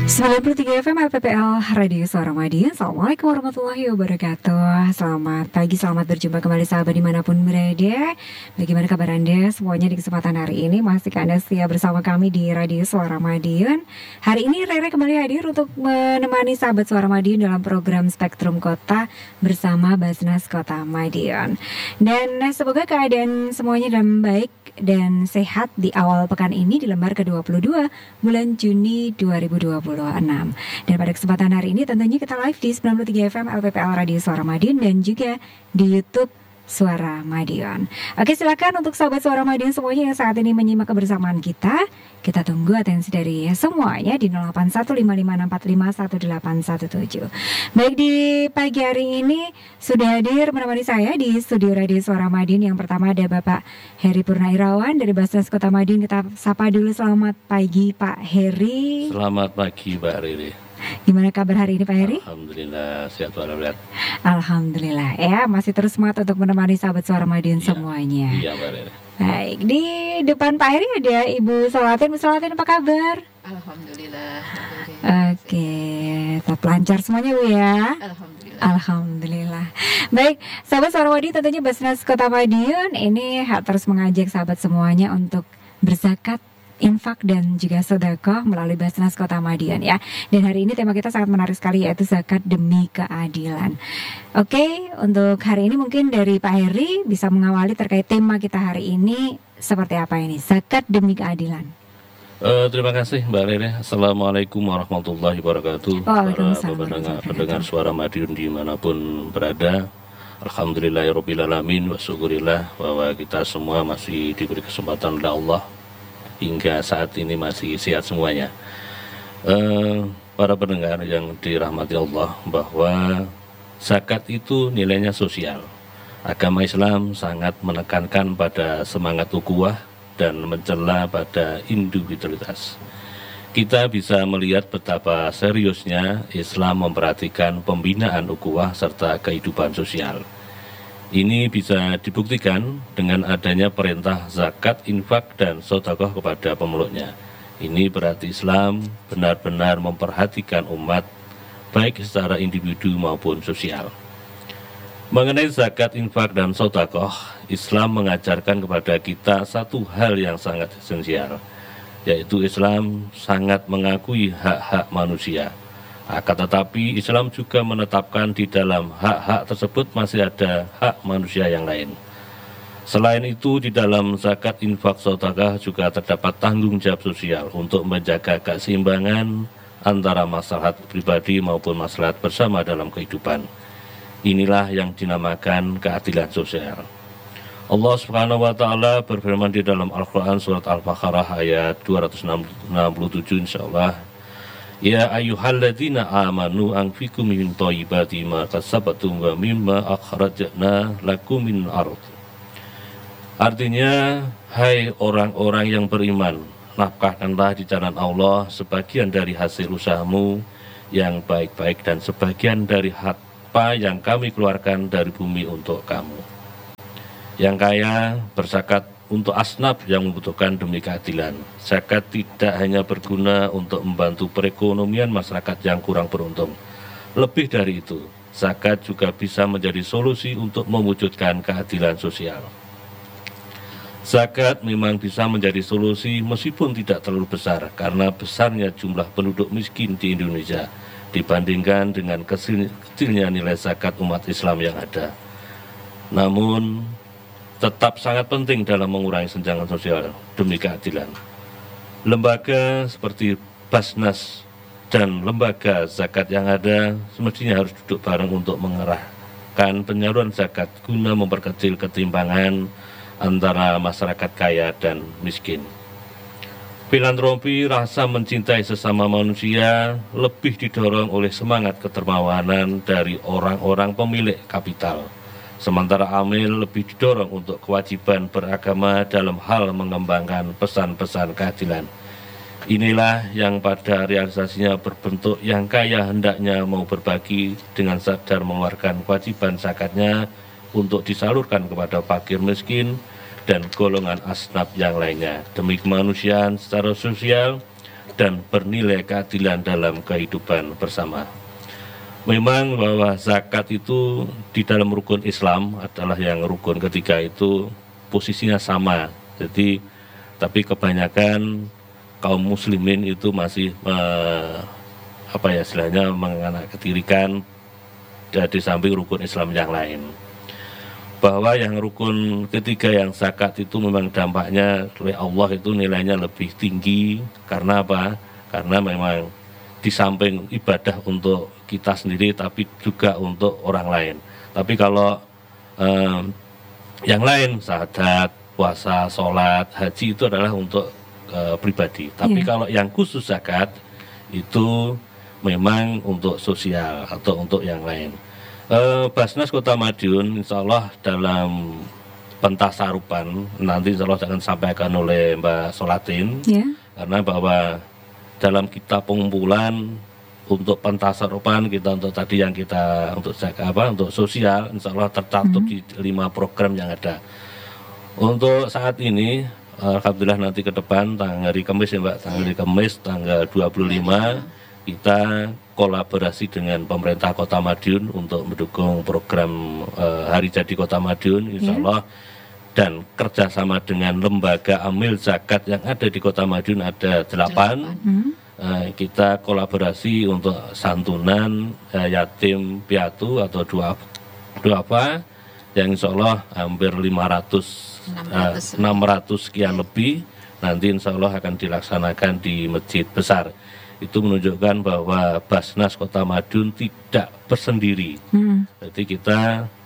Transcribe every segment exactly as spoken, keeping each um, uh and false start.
sembilan puluh tiga F M L P P L Radio Suara Madiun. Assalamualaikum warahmatullahi wabarakatuh. Selamat pagi, selamat berjumpa kembali sahabat dimanapun berada. Bagaimana kabar Anda semuanya di kesempatan hari ini? Masih Anda setia bersama kami di Radio Suara Madiun. Hari ini Rere kembali hadir untuk menemani sahabat Suara Madiun dalam program Spektrum Kota bersama Basnas Kota Madiun. Dan semoga keadaan semuanya dalam baik dan sehat di awal pekan ini di lembar ke dua puluh dua bulan Juni dua ribu dua puluh enam. Dan pada kesempatan hari ini tentunya kita live di sembilan puluh tiga F M L P P L Radio Suara Madiun dan juga di YouTube Suara Madiun. Oke, silakan untuk sahabat Suara Madiun semuanya yang saat ini menyimak kebersamaan kita. Kita tunggu atensi dari semuanya di nol delapan satu lima lima enam empat lima satu delapan satu tujuh. Baik, di pagi hari ini sudah hadir menemani saya di studio Radio Suara Madiun. Yang pertama ada Bapak Heri Purnairawan dari Basnas Kota Madiun. Kita sapa dulu, selamat pagi Pak Heri. Selamat pagi Mbak Riri. Gimana kabar hari ini Pak Heri? Alhamdulillah, sehat walafiat. Alhamdulillah ya, masih terus semangat untuk menemani sahabat Suara Madiun Iya. semuanya. Iya Mbak Riri. Baik, di depan Pak Heri ada Ibu Solatin. Bu Solatin, apa kabar? Alhamdulillah. Oke, tetap lancar semuanya Bu ya. Alhamdulillah. Alhamdulillah. Baik, sahabat Suara Madiun, tentunya Basnas Kota Madiun ini terus mengajak sahabat semuanya untuk berzakat, infak dan juga sedekah melalui Basnas Kota Madiun ya. Dan hari ini tema kita sangat menarik sekali, yaitu zakat demi keadilan. Oke, untuk hari ini mungkin dari Pak Heri bisa mengawali terkait tema kita hari ini seperti apa ini, zakat demi keadilan. Uh, terima kasih Mbak Riri. Assalamualaikum warahmatullahi wabarakatuh. Para Waalaikumsalam pendengar, warahmatullahi pendengar Suara Madiun dimanapun berada. Alhamdulillahirobbilalamin wa syukurillah bahwa kita semua masih diberi kesempatan oleh Allah hingga saat ini masih sehat semuanya. Uh, para pendengar yang dirahmati Allah, bahwa zakat itu nilainya sosial. Agama Islam sangat menekankan pada semangat ukhuwah dan mencela pada individualitas. Kita bisa melihat betapa seriusnya Islam memperhatikan pembinaan ukhuwah serta kehidupan sosial. Ini bisa dibuktikan dengan adanya perintah zakat, infak, dan sedekah kepada pemeluknya. Ini berarti Islam benar-benar memperhatikan umat, baik secara individu maupun sosial. Mengenai zakat, infak, dan sedekah, Islam mengajarkan kepada kita satu hal yang sangat esensial, yaitu Islam sangat mengakui hak-hak manusia. Akan tetapi Islam juga menetapkan di dalam hak-hak tersebut masih ada hak manusia yang lain. Selain itu, di dalam zakat, infak, sedekah juga terdapat tanggung jawab sosial untuk menjaga keseimbangan antara maslahat pribadi maupun maslahat bersama dalam kehidupan. Inilah yang dinamakan keadilan sosial. Allah Subhanahu wa taala berfirman di dalam Al-Qur'an surat Al-Baqarah ayat dua ratus enam puluh tujuh, insyaallah. Ya ayyuhalladzina amanu anfiqu min thayyibati ma kasabtum wa mimma akhrajna lakum min ardh. Artinya, hai orang-orang yang beriman, nafkahkanlah di jalan Allah sebagian dari hasil usahamu yang baik-baik dan sebagian dari apa yang kami keluarkan dari bumi untuk kamu. Yang kaya berzakat untuk asnaf yang membutuhkan demi keadilan. Zakat tidak hanya berguna untuk membantu perekonomian masyarakat yang kurang beruntung. Lebih dari itu, zakat juga bisa menjadi solusi untuk mewujudkan keadilan sosial. Zakat memang bisa menjadi solusi meskipun tidak terlalu besar, karena besarnya jumlah penduduk miskin di Indonesia dibandingkan dengan kecilnya nilai zakat umat Islam yang ada. Namun, tetap sangat penting dalam mengurangi senjangan sosial demi keadilan. Lembaga seperti Basnas dan lembaga zakat yang ada semestinya harus duduk bareng untuk mengerahkan penyaluran zakat guna memperkecil ketimpangan antara masyarakat kaya dan miskin. Filantropi, rasa mencintai sesama manusia lebih didorong oleh semangat kedermawanan dari orang-orang pemilik kapital. Sementara amil lebih didorong untuk kewajiban beragama dalam hal mengembangkan pesan-pesan keadilan. Inilah yang pada realisasinya berbentuk yang kaya hendaknya mau berbagi dengan sadar mengeluarkan kewajiban zakatnya untuk disalurkan kepada fakir miskin dan golongan asnaf yang lainnya demi kemanusiaan secara sosial dan bernilai keadilan dalam kehidupan bersama. Memang bahwa zakat itu di dalam rukun Islam adalah yang rukun ketiga itu posisinya sama. Jadi tapi kebanyakan kaum muslimin itu masih eh, apa ya istilahnya menganaktirikan di samping rukun Islam yang lain. Bahwa yang rukun ketiga yang zakat itu memang dampaknya oleh Allah itu nilainya lebih tinggi. Karena apa? Karena memang di samping ibadah untuk kita sendiri tapi juga untuk orang lain. Tapi kalau eh, yang lain syahadat, puasa, sholat, haji itu adalah untuk eh, pribadi. Tapi yeah. kalau yang khusus zakat itu memang untuk sosial atau untuk yang lain. Eh, Basnas Kota Madiun insya Allah dalam pentasarupan nanti insya Allah akan disampaikan oleh Mbak Solatin yeah. karena bahwa dalam kita pengumpulan untuk pentasarupan kita untuk tadi yang kita untuk apa untuk sosial insya Allah tercakup mm-hmm. di lima program yang ada. Untuk saat ini alhamdulillah nanti ke depan tanggal hari Kamis ya Mbak, tanggal hari Kamis tanggal dua puluh lima kita kolaborasi dengan pemerintah Kota Madiun untuk mendukung program uh, Hari Jadi Kota Madiun insya Allah yeah. dan kerjasama dengan lembaga amil zakat yang ada di Kota Madiun ada delapan. Hmm. Uh, kita kolaborasi untuk santunan uh, yatim piatu atau dua duafa yang insya Allah hampir lima ratus, enam ratus sekian lebih nanti insya Allah akan dilaksanakan di masjid besar. Itu menunjukkan bahwa Basnas Kota Madiun tidak bersendiri. Hmm. Jadi kita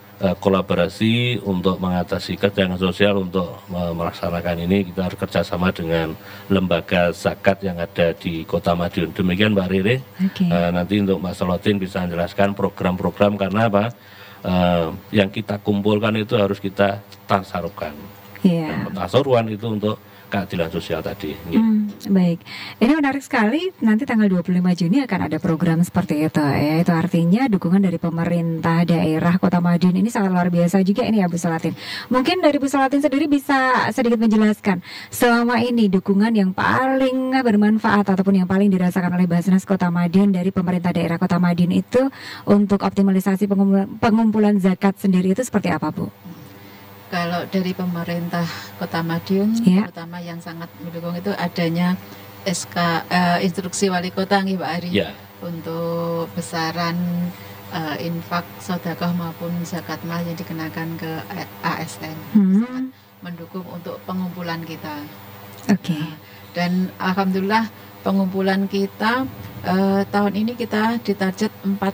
kolaborasi untuk mengatasi kejahatan sosial untuk melaksanakan ini kita harus kerjasama dengan lembaga zakat yang ada di Kota Madiun. Demikian Mbak Rere. Okay. Uh, nanti untuk Mbak Solotin bisa menjelaskan program-program karena apa uh, yang kita kumpulkan itu harus kita tasarufkan. Yeah. Tasaruhan itu untuk keadilan sosial tadi. Hmm, baik, ini menarik sekali. Nanti tanggal dua puluh lima Juni akan ada program seperti itu. Ya, itu artinya dukungan dari pemerintah daerah Kota Madiun ini sangat luar biasa juga ini ya Bu Solatin. Mungkin dari Bu Solatin sendiri bisa sedikit menjelaskan selama ini dukungan yang paling bermanfaat ataupun yang paling dirasakan oleh Basnas Kota Madiun dari pemerintah daerah Kota Madiun itu untuk optimalisasi pengumpulan, pengumpulan zakat sendiri itu seperti apa Bu? Kalau dari pemerintah Kota Madiun, yeah. terutama yang sangat mendukung itu adanya S K uh, instruksi wali kota nih Pak Ari yeah. untuk besaran uh, infak sedekah maupun zakat mal yang dikenakan ke A S N, hmm. sangat mendukung untuk pengumpulan kita. Oke. Okay. Uh, dan alhamdulillah pengumpulan kita uh, tahun ini kita ditarget empat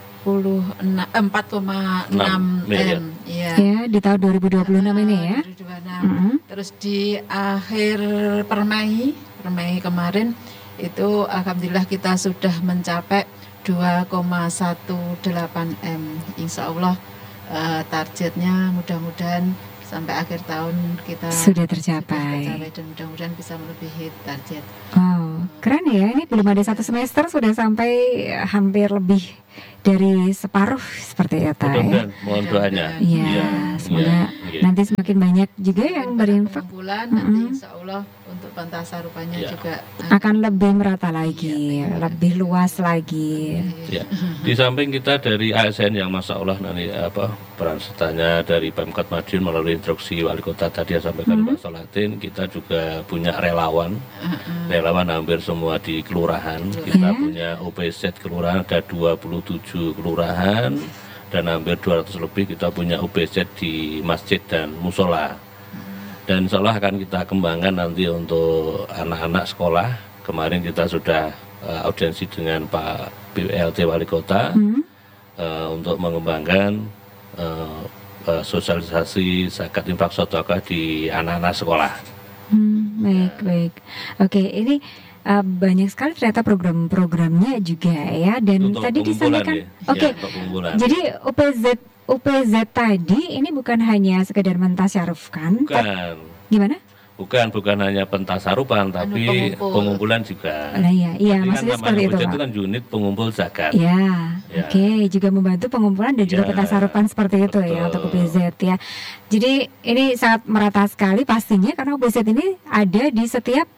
koma enam M ya. Ya, di tahun dua ribu dua puluh enam uh, ini ya. dua ribu dua puluh enam. Mm-hmm. Terus di akhir per Mei, per Mei kemarin itu alhamdulillah kita sudah mencapai dua koma delapan belas M. Insya Allah uh, targetnya mudah-mudahan sampai akhir tahun kita sudah tercapai, sudah tercapai dan mudah-mudahan bisa melebihi target. Oh, keren ya, ini belum ada satu semester sudah sampai hampir lebih dari separuh seperti itu ya. Mohon doanya. Iya, ya, semoga ya, nanti semakin banyak juga yang berinfak. Bulan mm-hmm. nanti insya Allah untuk pantasarupanya ya. juga akan lebih merata lagi, ya, lebih luas lagi. Ya. Di samping kita dari A S N yang masya Allah nanti apa peran sertanya dari Pemkot Madiun melalui instruksi wali kota tadi yang sampaikan mm-hmm. Mbak Solatin, kita juga punya relawan, mm-hmm. relawan hampir semua di kelurahan. Kita yeah. punya O P Z kelurahan ada dua puluh tujuh kelurahan dan hampir dua ratus lebih kita punya O P Z di masjid dan musola. Dan insya Allah akan kita kembangkan nanti untuk anak-anak sekolah. Kemarin kita sudah uh, audiensi dengan Pak P L T Wali Kota hmm. uh, untuk mengembangkan uh, uh, sosialisasi zakat infak sedekah di anak-anak sekolah. Hmm, baik, ya. baik. Oke, ini Uh, banyak sekali ternyata program-programnya juga ya, dan untuk tadi disampaikan ya. Oke, okay. ya, jadi O P Z O P Z tadi ini bukan hanya sekedar mentasyarufkan, bukan ta- gimana? Bukan, bukan hanya pentasarupan, tapi pengumpul. pengumpulan juga. Nah, iya, iya, maksudnya kan seperti itu. Itu kan unit pengumpul zakat. Ya, ya. Oke, okay. juga membantu pengumpulan dan ya. juga pentasarupan seperti itu. Betul. Ya untuk O P Z ya. Jadi ini sangat merata sekali pastinya karena O P Z ini ada di setiap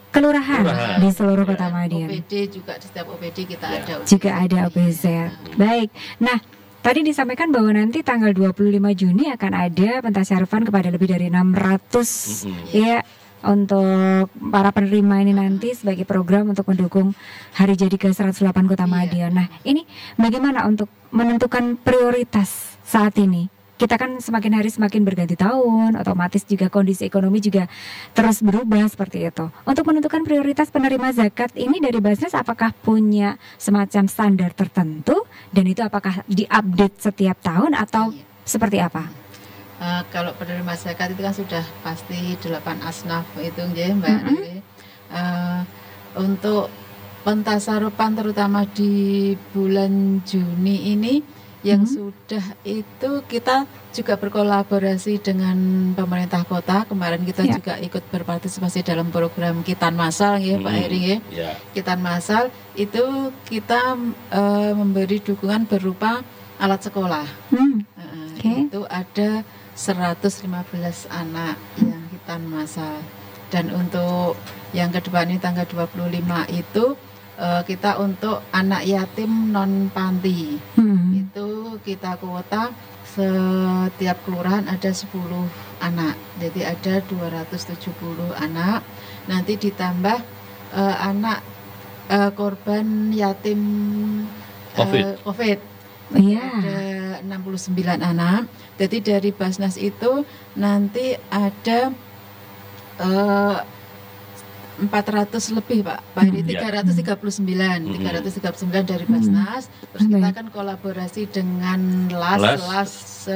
kelurahan, kelurahan di seluruh ya. Kota Madiun. O P D juga di setiap O P D kita ya. ada. O P D. Juga ada O P Z. Ya. Baik. Nah, tadi disampaikan bahwa nanti tanggal dua puluh lima Juni akan ada pentasyarufan kepada lebih dari enam ratus mm-hmm. ya untuk para penerima ini nanti sebagai program untuk mendukung hari jadi ke seratus delapan Kota Madiun. Nah, ini bagaimana untuk menentukan prioritas saat ini? Kita kan semakin hari semakin berganti tahun, otomatis juga kondisi ekonomi juga terus berubah seperti itu. Untuk menentukan prioritas penerima zakat ini dari Basnas, apakah punya semacam standar tertentu dan itu apakah diupdate setiap tahun atau iya. seperti apa? Uh, kalau penerima zakat itu kan sudah pasti delapan asnaf itu ya Mbak. Mm-hmm. Uh, untuk pentasarupan terutama di bulan Juni ini yang hmm. sudah itu kita juga berkolaborasi dengan pemerintah kota. Kemarin kita ya. juga ikut berpartisipasi dalam program Kitan Masal ya hmm. Pak Heri ya. ya. Kitan Masal itu kita uh, memberi dukungan berupa alat sekolah. Hmm. Uh, okay. Itu ada seratus lima belas anak yang Kitan Masal. Dan untuk yang kedua ini tanggal dua puluh lima itu Uh, kita untuk anak yatim non panti hmm. itu kita kuota setiap kelurahan ada sepuluh anak, jadi ada dua ratus tujuh puluh anak. Nanti ditambah uh, anak uh, korban yatim COVID, uh, COVID. Yeah. Ada enam puluh sembilan anak. Jadi dari Basnas itu nanti ada uh, empat ratus lebih Pak, Pak Heri, tiga ratus tiga puluh sembilan, hmm. tiga ratus tiga puluh sembilan dari Basnas. Hmm. Terus kita akan kolaborasi dengan Las, Las, Las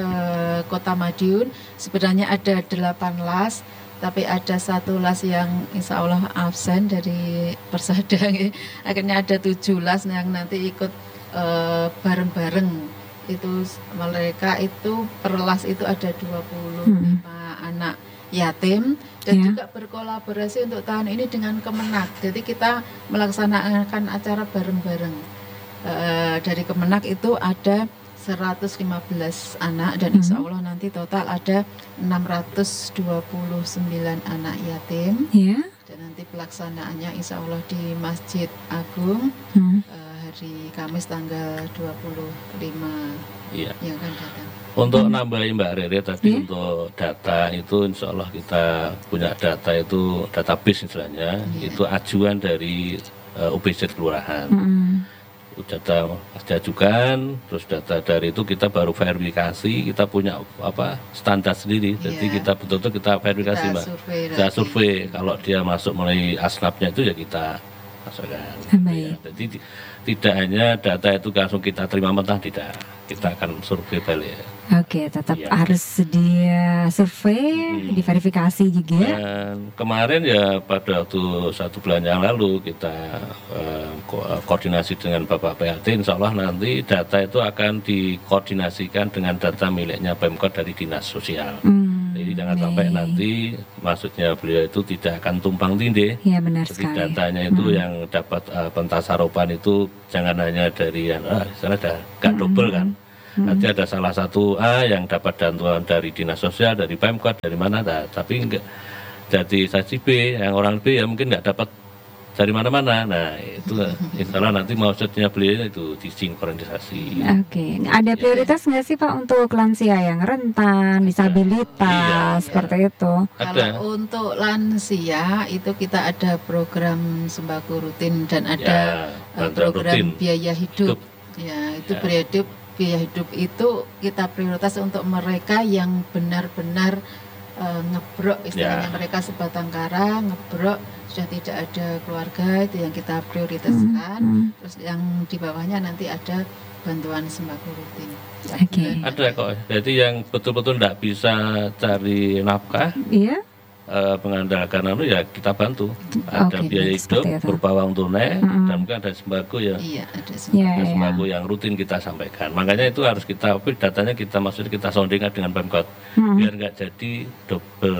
uh, Kota Madiun. Sebenarnya ada delapan Las, tapi ada satu Las yang insya Allah absen dari Persada. Akhirnya ada tujuh Las yang nanti ikut uh, bareng-bareng. Itu mereka itu per Las itu ada dua puluh lima hmm. anak yatim dan yeah. juga berkolaborasi untuk tahun ini dengan Kemenak. Jadi kita melaksanakan acara bareng-bareng. E, dari Kemenak itu ada seratus lima belas anak dan insya Allah nanti total ada enam ratus dua puluh sembilan anak yatim. Yeah. Dan nanti pelaksanaannya insya Allah di Masjid Agung hmm. e, hari Kamis tanggal dua puluh lima yeah. yang akan datang. Untuk nambahin Mbak Rere tadi yeah. untuk data itu insya Allah kita punya data itu database istilahnya yeah. itu ajuan dari uh, O P Z kelurahan. Mm. Data ajukan, terus data dari itu kita baru verifikasi, kita punya apa standar sendiri. Yeah. Jadi kita betul-betul kita verifikasi kita Mbak. Survei kita survei kalau dia masuk mulai asnafnya itu ya kita masukkan. Ya. Jadi tidak hanya data itu langsung kita terima mentah, tidak. Kita akan survei balik. Oke, tetap ya. Harus dia survei, hmm. diverifikasi juga. Dan kemarin ya pada waktu satu bulan yang lalu kita uh, ko- koordinasi dengan Bapak P H T, insya Allah nanti data itu akan dikoordinasikan dengan data miliknya Pemkot dari Dinas Sosial. Hmm. Jadi jangan Nih. sampai nanti maksudnya beliau itu tidak akan tumpang tindih. Iya benar Jadi sekali. datanya itu hmm. yang dapat uh, pentasarupan itu jangan hanya dari yang ah, sana ada gak hmm. double kan. Hmm. Nanti ada salah satu A yang dapat bantuan dari Dinas Sosial, dari Pemkot, dari mana, nah, tapi enggak jadi saksi B, yang orang B ya mungkin nggak dapat dari mana-mana. Nah itu insya Allah nanti maksudnya beliau itu disinkronisasi. Oke, okay. Ada prioritas nggak sih Pak untuk lansia yang rentan, disabilitas, iya, seperti iya. itu? Kalau ada. Untuk lansia itu kita ada program sembako rutin dan ada ya, program rutin. biaya hidup. hidup. Ya itu ya. biaya hidup. Biaya hidup itu kita prioritas untuk mereka yang benar-benar uh, ngebrok istilahnya yeah. mereka sebatang kara ngebrok sudah tidak ada keluarga, itu yang kita prioritaskan. Mm-hmm. Terus yang di bawahnya nanti ada bantuan sembako rutin. Okay. Ada kok. Jadi yang betul-betul tidak bisa cari nafkah. Iya. Yeah. Uh, mengandalkan anu ya kita bantu. Ada okay, biaya hidup berupa uang tunai mm-hmm. dan mungkin ada sembako ya. Iya, ada sembako. Yeah, ada sembako yeah. yang rutin kita sampaikan. Makanya itu harus kita, datanya kita maksudnya kita soundingkan dengan Pemkot mm-hmm. biar nggak jadi double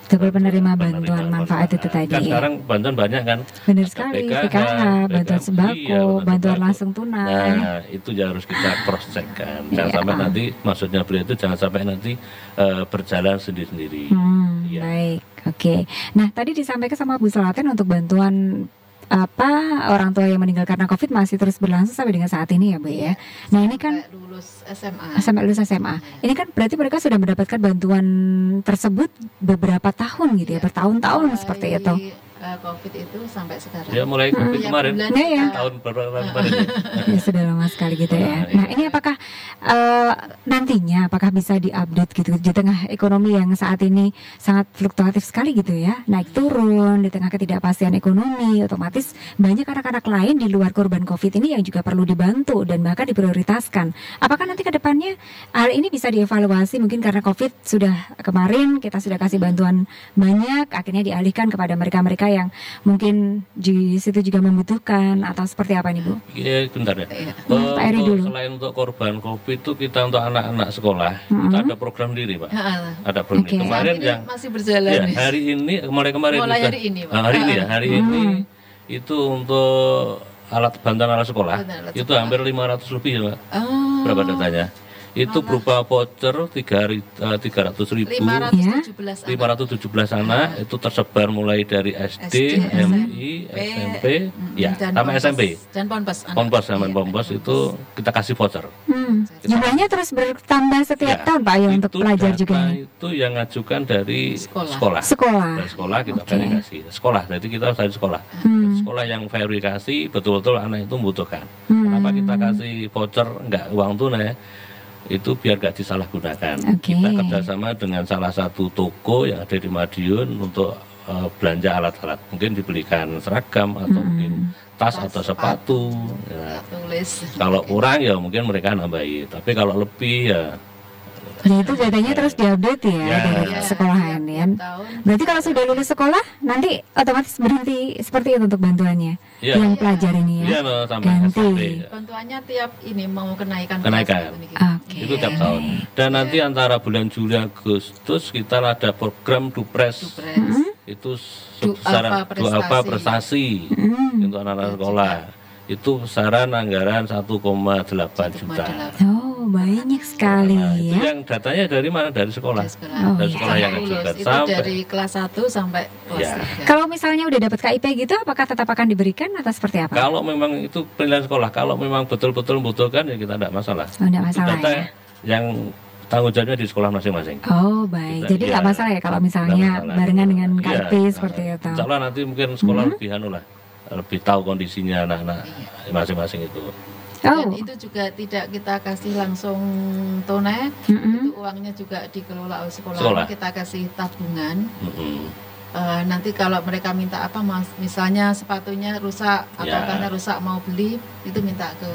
double penerima bantuan manfaat itu tadi kan ya. Sekarang bantuan banyak kan. Benar sekali, P K H, bantuan sembako, iya, bantuan langsung tunai. Nah, itu ya harus kita cross check kan. Jangan Iya. sampai nanti, maksudnya beliau itu jangan sampai nanti uh, berjalan sendiri-sendiri. Hmm, Iya. Baik, oke. Nah, tadi disampaikan sama Bu Selaten untuk bantuan apa orang tua yang meninggal karena COVID masih terus berlangsung sampai dengan saat ini ya Bu ya. Nah ini kan Sampai lulus S M A. sampai lulus S M A. Ini kan berarti mereka sudah mendapatkan bantuan tersebut beberapa tahun gitu ya, Iya. bertahun-tahun Mulai, seperti itu. uh, COVID itu sampai sekarang. Ya mulai COVID Tiap kemarin, bulan Iya, ya. kita- tahun berapa kemarin ya? Ya sudah lama sekali gitu ya. Nah, Nah ini apakah eh, nantinya apakah bisa diupdate gitu di tengah ekonomi yang saat ini sangat fluktuatif sekali gitu ya, naik turun di tengah ketidakpastian ekonomi, otomatis banyak anak-anak lain di luar korban COVID ini yang juga perlu dibantu dan bahkan diprioritaskan. Apakah nanti ke depannya hal ini bisa dievaluasi mungkin karena COVID sudah kemarin kita sudah kasih bantuan banyak, akhirnya dialihkan kepada mereka-mereka yang mungkin di situ juga membutuhkan atau seperti apa nih Bu? Iya, bentar ya. Iya. Eh, Pak Eri untuk- dulu. Selain untuk korban COVID itu kita untuk anak-anak sekolah Mm-mm. kita ada program sendiri Pak. Ah, Ada program Oke. kemarin saat ini yang masih berjalan. ya, nih. hari ini mulai kemarin Mulai kita- hari ini, Pak. Ah, hari ini ya hari Hmm. ini itu untuk alat bantuan alat sekolah Bantuan alat itu sekolah. hampir lima ratus lebih ya Pak. Oh, Berapa datanya? Itu Malah. berupa voucher tiga ratus ribu. lima ratus tujuh belas anak. lima ratus tujuh belas anak itu tersebar mulai dari S D, S D, M I, S M P, Mm, ya, dan sama Ponpes. S M P. Dan Ponpes. anak. Ponpes sama Iya, Ponpes dan itu kita kasih voucher. Hmm, jumlahnya terus bertambah setiap Ya, tahun Pak ya untuk itu pelajar data juga ya? Itu yang ngajukan dari Sekolah. sekolah. Sekolah. Dari sekolah kita Oke. verifikasi. Sekolah, jadi kita dari sekolah. Hmm. Sekolah yang verifikasi betul-betul anak itu membutuhkan. Hmm. Kenapa kita kasih voucher enggak uang tunai? Itu biar gak disalahgunakan. Oke. Kita kerjasama dengan salah satu toko yang ada di Madiun untuk eh, belanja alat-alat. Mungkin dibelikan seragam atau Hmm. mungkin tas, Tas, atau sepatu. Ya. Tulis. Kalau kurang ya mungkin mereka nambahin. Tapi kalau lebih ya Nah itu datanya terus diupdate ya, Ya. dari Iya, sekolahan tiap ya. tahun. Berarti kalau sudah lulus sekolah nanti otomatis berhenti seperti itu untuk bantuannya Iya. yang pelajar ini ya. iya loh sampai Ganti. S M P. Bantuannya tiap ini mau kenaikan. Kenaikan. kelas gitu. Oke. Itu tiap tahun. Dan nanti antara bulan Juli Agustus kita ada program Dupres. Dupres. Itu Du besaran Alpha dua Alpha Prestasi. prestasi Hmm. untuk anak-anak sekolah. Itu besaran anggaran satu koma delapan satu koma juta. delapan. Oh banyak sekali Nah, itu ya. yang datanya dari mana? Dari sekolah. Dari sekolah. Oh, Dari iya. sekolah yang Sampai lulus. ngajukan Itu sampai dari kelas satu sampai kelas Ya. tiga. Kalau misalnya udah dapat K I P gitu, apakah tetap akan diberikan atau seperti apa? kalau memang itu penilaian sekolah, kalau memang betul-betul membutuhkan ya kita tidak masalah. Oh, enggak Itu masalah data ya. yang tanggung jawabnya di sekolah masing-masing. Oh baik, Tidak, jadi iya. nggak masalah ya kalau misalnya Nggak masalah. barengan dengan K I P Iya, seperti nah, itu. Insya Allah nanti mungkin sekolah Mhm. lebih anu lah, lebih tahu kondisinya anak-anak masing-masing itu. Dan Oh, itu juga tidak kita kasih langsung tunai, mm-mm. itu uangnya juga dikelola oleh sekolah. Sekolah. Kita kasih tabungan. Mm-mm. Eh, nanti kalau mereka minta apa, mas, misalnya sepatunya rusak atau Ya. karena rusak mau beli, itu minta ke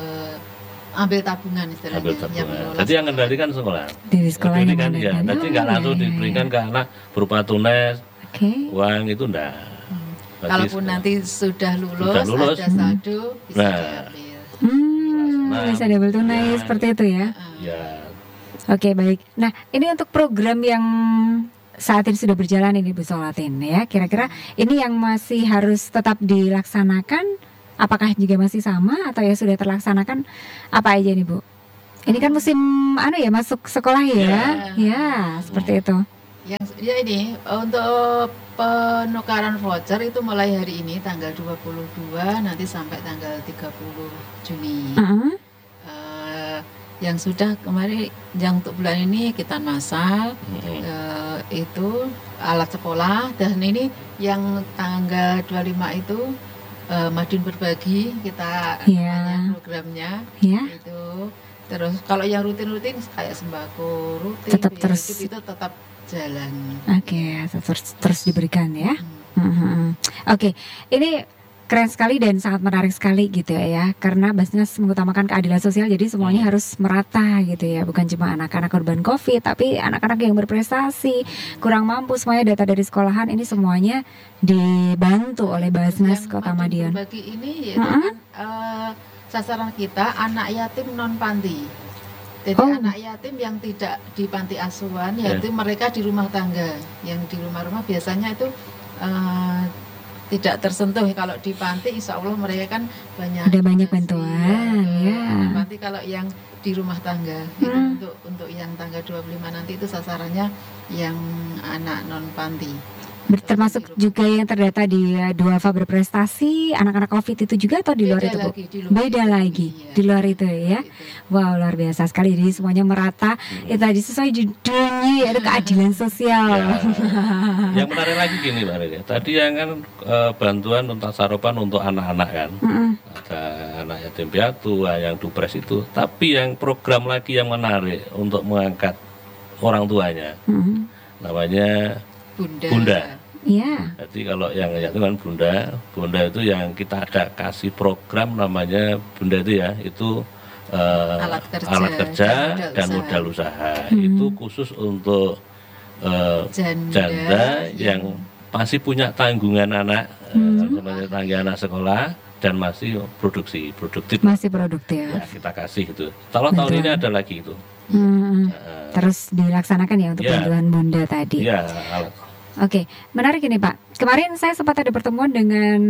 ambil tabungan istilahnya. Ambil yang tabungan. mengelola Jadi yang sekolah. kendalikan sekolah. Dari sekolah yang Diberikan, ya. mengadakan. Jadi Oh, nggak langsung iya, iya, diberikan iya. ke anak berupa tunai, Oke. uang itu enggak. Hmm. Berarti Kalaupun sekolah. nanti sudah lulus, Sudah lulus. ada saldo, bisa Nah. diambil. Hmm, Nah, bisa double tunai ya. seperti itu ya. Ya, Oke baik. Nah ini untuk program yang saat ini sudah berjalan ini Bu Solatin ya. Kira-kira ini yang masih harus tetap dilaksanakan, apakah juga masih sama atau ya sudah terlaksanakan apa aja nih Bu? Ini kan musim anu ya masuk sekolah ya. Ya. Ya seperti itu. Yang ya ini untuk penukaran voucher itu mulai hari ini tanggal dua puluh dua nanti sampai tanggal tiga puluh Juni. Uh-uh. Eh, yang sudah kemarin yang untuk bulan ini kita masal mm-mm. eh, itu alat sekolah, dan ini yang tanggal dua puluh lima itu eh, Madiun Berbagi kita Iya. namanya programnya Ya. itu. Terus kalau yang rutin-rutin kayak sembako rutin Tetap biaya terus. hidup itu tetap jalan. Oke terus terus diberikan ya. Hmm. Mhm. Oke, ini keren sekali dan sangat menarik sekali gitu ya, ya. Karena Basnas mengutamakan keadilan sosial, jadi semuanya harus merata gitu ya, bukan cuma anak-anak korban COVID, tapi anak-anak yang berprestasi, kurang mampu, semuanya data dari sekolahan ini semuanya dibantu oleh Basnas Yang Kota Madiun Madiun. Berbagi ini yaitu Mm-mm. kan eh, sasaran kita anak yatim non panti. T Jadi oh. anak yatim yang tidak di panti asuhan, yaitu yeah. mereka di rumah tangga. Yang di rumah-rumah biasanya itu uh, tidak tersentuh. Kalau di panti insya Allah mereka kan banyak ada banyak bantuan ya, ya. Di panti kalau yang di rumah tangga hmm. itu untuk untuk yang tangga dua puluh lima nanti itu sasarannya yang anak non panti. Termasuk juga yang terdata di Duafa Berprestasi anak-anak COVID itu juga atau di luar Beda itu Bu? Lagi, di luar Beda itu. lagi Iya. di luar itu ya. Gitu. Wow, luar biasa sekali. Jadi semuanya merata. Hmm. Itu tadi sesuai judulnya yaitu keadilan sosial. Ya. Yang menarik lagi gini Mbak Rere. Tadi yang kan e, bantuan tentang sarapan untuk anak-anak kan. Hmm. Ada anak yatim piatu, yang dupres itu. Tapi yang program lagi yang menarik untuk mengangkat orang tuanya. Hmm. Namanya Bunda. Bunda. Iya. Jadi kalau yang yatim kan Bunda, Bunda itu yang kita ada kasih program namanya Bunda itu ya, itu uh, alat kerja, alat kerja dan, dan modal usaha. Hmm. Itu khusus untuk uh, janda, janda yang masih punya tanggungan anak, hmm. uh, tanggungan anak sekolah dan masih produksi, produktif. Masih produktif. Ya, kita kasih itu. Kalau tahun ini ada lagi itu. Hmm. Uh, Terus dilaksanakan ya untuk ya, bantuan Bunda tadi. Iya, alat. Oke, menarik ini Pak. Kemarin saya sempat ada pertemuan dengan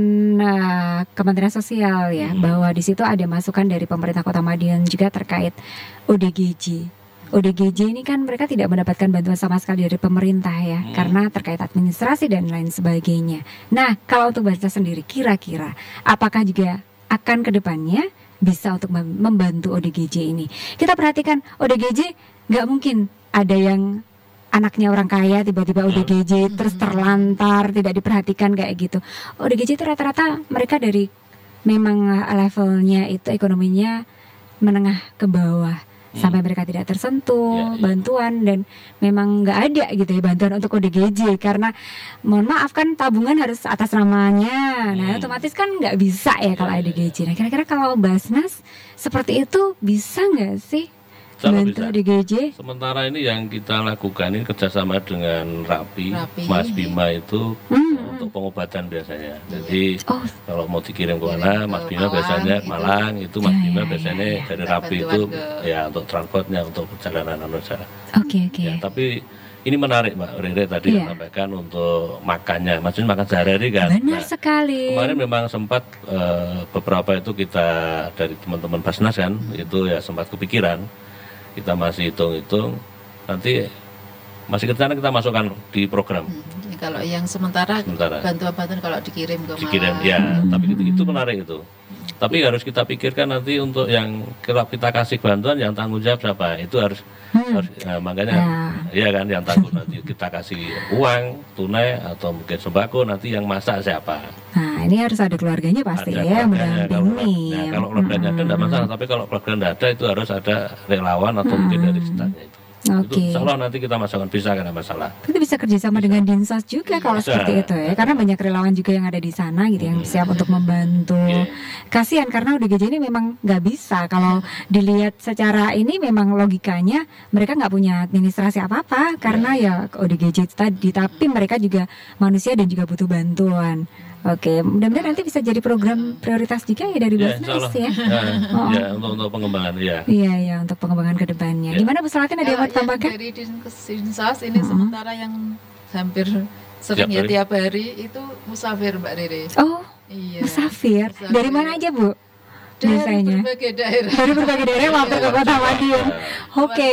uh, Kementerian Sosial ya, hmm. bahwa di situ ada masukan dari pemerintah Kota Madiun juga terkait O D G J. O D G J ini kan mereka tidak mendapatkan bantuan sama sekali dari pemerintah ya, hmm. karena terkait administrasi dan lain sebagainya. Nah, kalau untuk Basnas sendiri, kira-kira apakah juga akan kedepannya bisa untuk membantu O D G J ini? Kita perhatikan O D G J nggak mungkin ada yang anaknya orang kaya tiba-tiba O D G J hmm. terus terlantar, tidak diperhatikan kayak gitu. O D G J itu rata-rata mereka dari memang levelnya itu ekonominya menengah ke bawah, hmm. sampai mereka tidak tersentuh ya, ya. bantuan, dan memang nggak ada gitu ya bantuan untuk O D G J karena mohon maaf kan tabungan harus atas namanya. Nah hmm. otomatis kan nggak bisa ya kalau ya, O D G J. Nah kira-kira kalau Basnas seperti itu bisa nggak sih? Bantu O D G J. Sementara ini yang kita lakukan ini kerjasama dengan Rapi, Rapi. Mas Bima itu hmm. untuk pengobatan biasanya. Jadi oh. kalau mau dikirim ke mana, Mas Bima Malang, biasanya ke Malang, itu Mas ya, Bima ya, biasanya ya, ya. dari Rapi itu ke... ya untuk transportnya, untuk perjalanan Indonesia. Oke okay, oke. Okay. Ya, tapi ini menarik Mbak Rere tadi yeah. menyampaikan untuk makannya, maksudnya makan sehari-hari kan. Benar nah, sekali. Kemarin memang sempat uh, beberapa itu kita dari teman-teman Basnas kan, hmm. itu ya sempat kepikiran. Kita masih hitung-hitung, nanti masih ke sana kita masukkan di program. Hmm, kalau yang sementara, sementara. bantuan-bantuan kalau dikirim ke Malang. Dikirim ya, hmm. tapi itu, itu menarik itu. Hmm. Tapi harus kita pikirkan nanti untuk yang kalau kita kasih bantuan yang tanggung jawab siapa, itu harus, hmm. harus nah, makanya ya. ya kan yang tanggung nanti kita kasih uang tunai atau mungkin sembako, nanti yang masak siapa. Nah ini harus ada keluarganya pasti ada ya mendampingi. Nah, kalau keluarganya ada tidak masalah, tapi kalau keluarga tidak ada itu harus ada relawan atau hmm. mungkin dari stafnya itu. Oke. Okay. Insya Allah nanti kita masukkan bisa karena masalah. Kita bisa kerjasama bisa. dengan Dinsos juga bisa. kalau seperti itu ya, karena banyak relawan juga yang ada di sana gitu hmm. yang siap untuk membantu. Yeah. Kasihan karena O D G J ini memang nggak bisa kalau dilihat secara ini memang logikanya mereka nggak punya administrasi apa-apa karena yeah. ya O D G J tadi, tapi mereka juga manusia dan juga butuh bantuan. Oke, mudah-mudahan nanti bisa jadi program prioritas juga ya dari Basnas ya. Ya, ya, oh. ya untuk, untuk pengembangan ya. Iya ya untuk pengembangan ke depannya. Ya. Gimana Bu Salatin, ada yang mau tambahkan? Dari Dinsos ini uh-huh. sementara yang hampir sering ya tiap hari itu musafir Mbak Rere. Oh, iya. Musafir. musafir. Dari mana aja Bu? Dari biasanya? berbagai daerah. Dari berbagai daerah mampir ke Kota Madiun. Oke.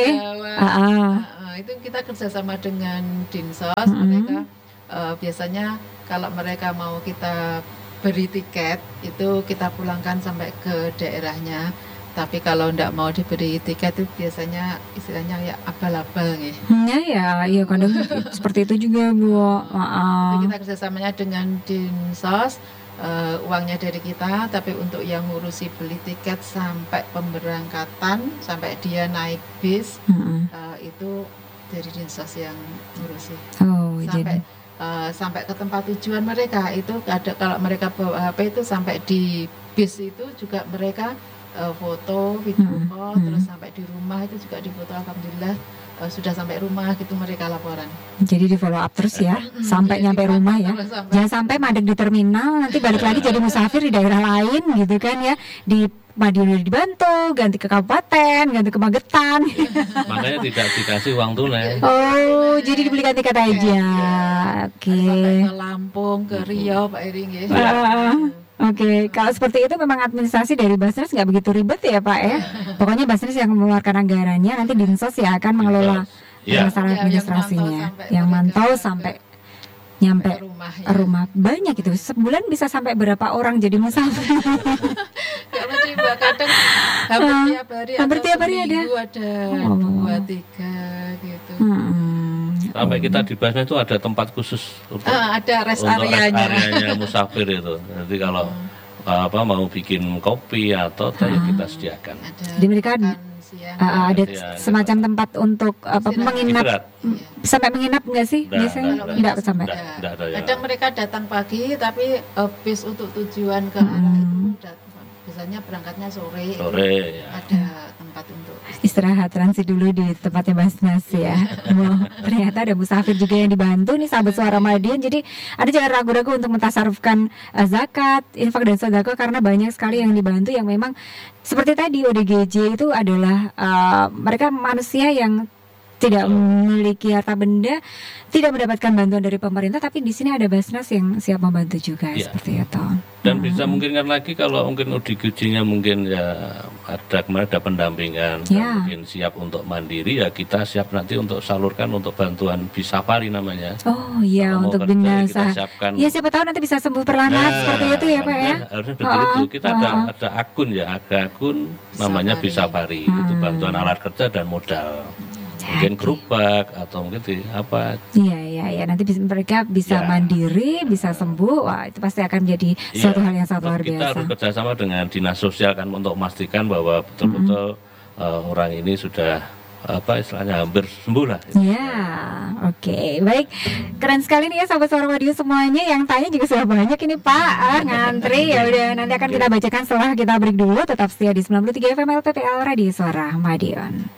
Itu kita kerjasama dengan Dinsos, uh-huh. mereka uh, biasanya kalau mereka mau kita beri tiket itu kita pulangkan sampai ke daerahnya. Tapi kalau tidak mau diberi tiket itu biasanya istilahnya ya abal-abal nih. Ya ya, iya kadang seperti itu juga Bu. Uh-uh. Kita kerjasamanya dengan Dinsos, uh, uangnya dari kita, tapi untuk yang ngurusi beli tiket sampai pemberangkatan sampai dia naik bis uh-uh. uh, itu dari Dinsos yang ngurusi. Oh, sampai jadi Uh, sampai ke tempat tujuan mereka itu ada, kalau mereka bawa H P itu sampai di bis itu juga mereka uh, foto, video hmm. call, hmm. terus sampai di rumah itu juga difoto, alhamdulillah uh, sudah sampai rumah gitu mereka laporan. Jadi di follow up terus ya sampai ya, nyampe rumah ya. Sampai. Jangan sampai mandek di terminal nanti balik lagi jadi musafir di daerah lain gitu kan ya. Di Madiun udah dibantu, ganti ke kabupaten, ganti ke Magetan. Makanya tidak dikasih uang tunai. Oh, jadi dibelikan tiket aja. Oke. Sampai ke Lampung, ke Riau, Pak Eri nggih. Uh, Oke, okay. Kalau seperti itu memang administrasi dari Basnas nggak begitu ribet ya Pak ya. Pokoknya Basnas yang mengeluarkan anggarannya, nanti Dinsos ya akan mengelola ya. masalah administrasinya. Yang mantau sampai nyampe rumah, ya. rumah banyak itu sebulan bisa sampai berapa orang jadi musafir? Gak mesti mbak, kadang hampir uh, tiap hari hampir tiap hari ada, ada oh. dua tiga gitu. Hmm. Sampai kita di Basnas itu ada tempat khusus untuk, uh, ada rest untuk areanya. rest areanya musafir itu. Jadi kalau hmm. apa mau bikin kopi atau teh hmm. kita sediakan. Jadi mereka siang, uh, ada siang, semacam gitu. Tempat untuk apa menginap ya. Sampai menginap nggak sih nggak, biasanya nggak, nggak sampai nggak, nggak ada ya. Kadang mereka datang pagi tapi uh, bis untuk tujuan ke arah hmm. itu udah, biasanya berangkatnya sore, sore ya. Ada tempat untuk istirahat transit dulu di tempatnya Basnas ya. Wow, ternyata ada musafir juga yang dibantu nih sahabat Suara Madiun. Jadi ada jangan ragu-ragu untuk mentasarufkan uh, zakat, infak dan sedekah karena banyak sekali yang dibantu yang memang seperti tadi O D G J itu adalah uh, mereka manusia yang tidak memiliki harta benda, tidak mendapatkan bantuan dari pemerintah, tapi di sini ada Basnas yang siap membantu juga ya. Seperti itu. Dan hmm. bisa mungkin kan lagi kalau mungkin O D G J-nya mungkin ya ada kemarin ada pendampingan, ya. mungkin siap untuk mandiri ya kita siap nanti untuk salurkan untuk bantuan Bisafari namanya. Oh iya kalau untuk binasa. Ya siapa tahu nanti bisa sembuh perlahan nah, seperti itu ya Pak ya. Harusnya betul oh, itu kita oh, ada oh. ada akun ya, ada akun namanya Bisafari. Hmm. Itu bantuan alat kerja dan modal. Mungkin gerobak atau mungkin di apa? Iya iya ya nanti bisa, mereka bisa ya. mandiri, bisa sembuh. Wah itu pasti akan menjadi ya. suatu hal yang sangat luar biasa. Kita harus kerjasama dengan dinas sosial kan untuk memastikan bahwa betul-betul mm-hmm. uh, orang ini sudah apa istilahnya hampir sembuh lah. Ya, oke, okay. Baik, keren sekali nih ya sahabat Suara Madiun semuanya. Yang tanya juga sudah banyak ini Pak, ah, ngantri ya udah nanti akan kita bacakan setelah kita break dulu. Tetap setia di sembilan puluh tiga F M L P P L Radio Suara Madiun.